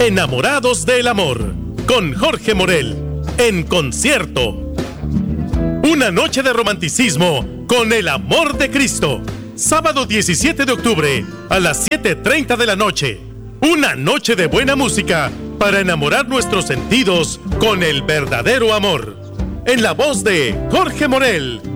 Enamorados del Amor, con Jorge Morel, en concierto. Una noche de romanticismo con el amor de Cristo. Sábado 17 de octubre a las 7:30 de la noche. Una noche de buena música para enamorar nuestros sentidos con el verdadero amor. En la voz de Jorge Morel